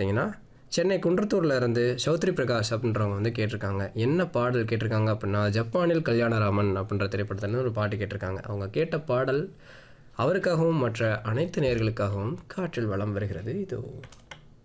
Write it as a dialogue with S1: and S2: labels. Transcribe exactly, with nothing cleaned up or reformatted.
S1: பார்த்தீங்கன்னா, சென்னை குன்றத்தூர்ல இருந்து சௌத்ரி பிரகாஷ் அப்படின்றவங்க வந்து கேட்டிருக்காங்க. என்ன பாடல் கேட்டிருக்காங்க அப்படின்னா, ஜப்பானில் கல்யாணராமன் அப்படின்ற திரைப்படத்துலேருந்து ஒரு பாட்டு கேட்டிருக்காங்க. அவங்க கேட்ட பாடல் அவருக்காகவும் மற்ற அனைத்து நேயர்களுக்காகவும் காற்றில் வலம் வருகிறது. இதோ